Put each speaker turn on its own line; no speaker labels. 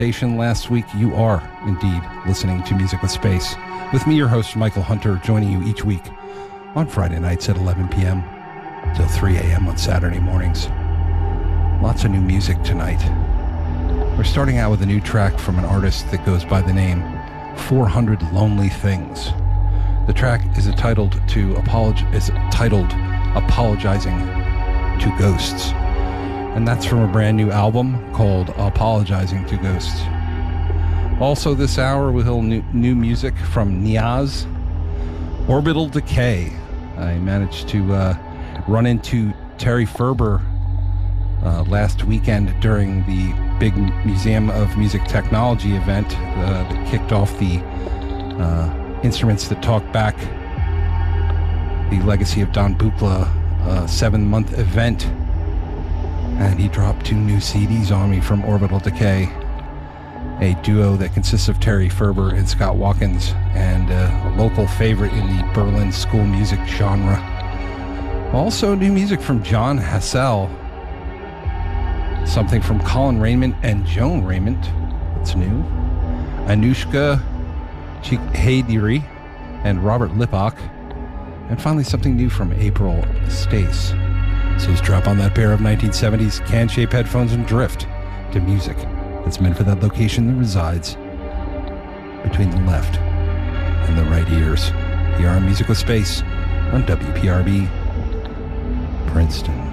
station last week, you are indeed listening to Music with Space. With me, your host, Michael Hunter, joining you each week on Friday nights at 11 p.m. till 3 a.m. on Saturday mornings. Lots of new music tonight. We're starting out with a new track from an artist that goes by the name 400 Lonely Things. The track is titled Apologizing to Ghosts. And that's from a brand new album called Apologizing to Ghosts. Also this hour, we'll hear new music from Niaz, Orbital Decay. I managed to run into Terry Ferber last weekend during the big Museum of Music Technology event that kicked off the Instruments That Talk Back, the Legacy of Don Buchla 7-month event. And he dropped 2 new CDs on me from Orbital Decay, a duo that consists of Terry Ferber and Scott Watkins, and a local favorite in the Berlin school music genre. Also new music from John Hassell, something from Colin Raymond and Joan Raymond, that's new, Anushka Chikhaidiri and Robert Lipak, and finally something new from April Stace. So let's drop on that pair of 1970s can-shaped headphones and drift to music that's meant for that location that resides between the left and the right ears. Here on Music with Space on WPRB, Princeton.